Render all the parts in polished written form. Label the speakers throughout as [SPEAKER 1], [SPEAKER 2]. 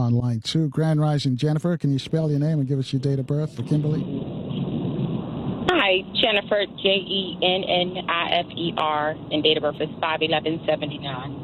[SPEAKER 1] on line 2. Grand Rising, Jennifer, can you spell your name and give us your date of birth for Kimberly?
[SPEAKER 2] Hi, Jennifer, Jennifer, and date of birth is 5/11/79.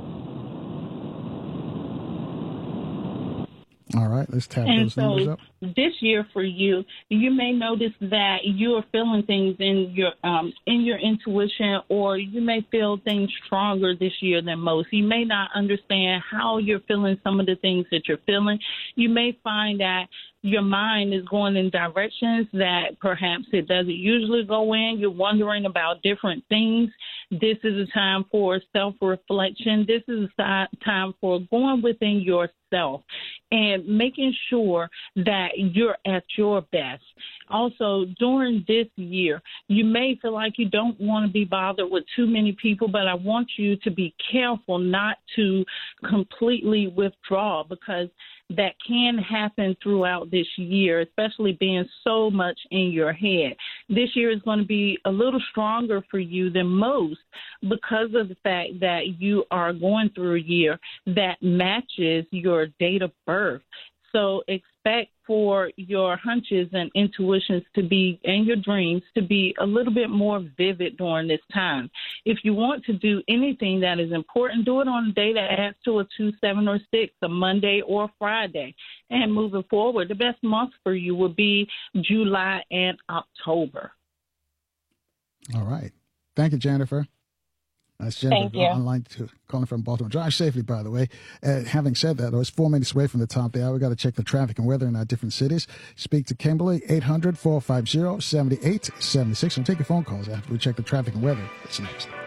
[SPEAKER 1] All right, let's tap
[SPEAKER 3] And
[SPEAKER 1] those numbers
[SPEAKER 3] so
[SPEAKER 1] up.
[SPEAKER 3] this year for you, you may notice that you are feeling things in your intuition, or you may feel things stronger this year than most. You may not understand how you're feeling some of the things that you're feeling. You may find that your mind is going in directions that perhaps it doesn't usually go in. You're wondering about different things. This is a time for self-reflection. This is a time for going within yourself and making sure that you're at your best. Also, during this year, you may feel like you don't want to be bothered with too many people, but I want you to be careful not to completely withdraw, because that can happen throughout this year, especially being so much in your head. This year is going to be a little stronger for you than most because of the fact that you are going through a year that matches your date of birth. So expect for your hunches and intuitions to be, and your dreams to be a little bit more vivid during this time. If you want to do anything that is important, do it on a day that adds to a 2, 7, or 6, a Monday or Friday. And moving forward, the best months for you will be July and October.
[SPEAKER 1] All right. Thank you, Jennifer. That's Jennifer.
[SPEAKER 2] Thank you.
[SPEAKER 1] Online calling from Baltimore. Drive safely, by the way. Having said that, though, it's 4 minutes away from the top of the hour. We've got to check the traffic and weather in our different cities. Speak to Kimberly, 800-450-7876. And take your phone calls after we check the traffic and weather. That's next.